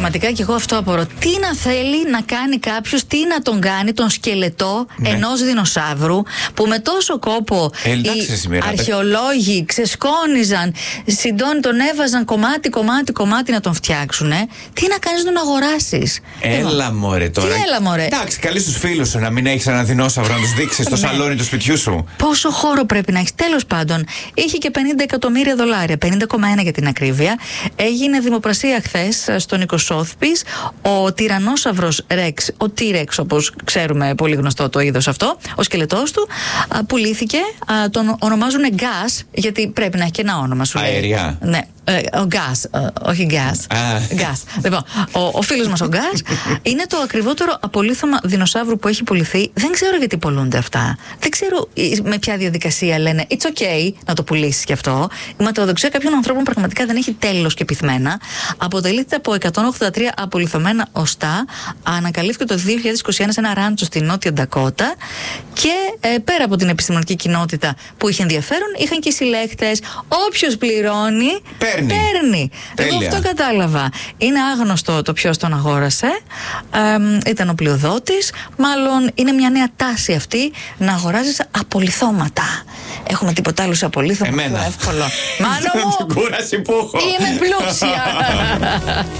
Πραγματικά και εγώ αυτό απορώ. Τι να θέλει να κάνει κάποιος, τι να τον κάνει, τον σκελετό ενός δεινοσαύρου που με τόσο κόπο οι αρχαιολόγοι ξεσκόνιζαν, τον έβαζαν κομμάτι να τον φτιάξουν. Τι να κάνεις να τον αγοράσεις. Έλα μωρέ τώρα. Τι έλα μωρέ. Εντάξει, καλείς στους φίλους σου να μην έχεις έναν δεινόσαυρο να τους δείξεις στο σαλόνι του σπιτιού σου. Πόσο χώρο πρέπει να έχεις. Τέλος πάντων, είχε και $50 εκατομμύρια, 50,1 για την ακρίβεια. Έγινε δημοπρασία χθες στο Νικοσόθπης. Ο τυρανόσαυρος Ρεξ, ο T-Rex όπως ξέρουμε, πολύ γνωστό το είδος αυτό, ο σκελετός του, πουλήθηκε. Τον ονομάζουν gas, γιατί πρέπει να έχει και ένα όνομα, σου λέει. Αέρια. Ναι. Ο Γκάς, όχι Γκάς. Γκάς. Λοιπόν, ο φίλος μας ο Γκάς είναι το ακριβότερο απολίθωμα δεινοσαύρου που έχει πουληθεί. Δεν ξέρω γιατί πουλούνται αυτά. Δεν ξέρω με ποια διαδικασία λένε it's okay να το πουλήσεις κι αυτό. Η ματαιοδοξία κάποιων ανθρώπων πραγματικά δεν έχει τέλος και πυθμένα. Αποτελείται από 183 απολιθωμένα οστά. Ανακαλύφθηκε το 2021 σε ένα ράντσο στη Νότια Ντακότα. Και πέρα από την επιστημονική κοινότητα που είχε ενδιαφέρον, είχαν και οι συλλέκτες. Όποιος πληρώνει. Παίρνει. Εγώ αυτό κατάλαβα. Είναι άγνωστο το ποιος τον αγόρασε. Ήταν ο πλειοδότης. Μάλλον είναι μια νέα τάση αυτή να αγοράζεις απολιθώματα. Έχουμε τίποτα άλλο σε απολίθωμα? Εμένα. Εύκολο. Μάνο μου, κούραση που έχω. είμαι πλούσια.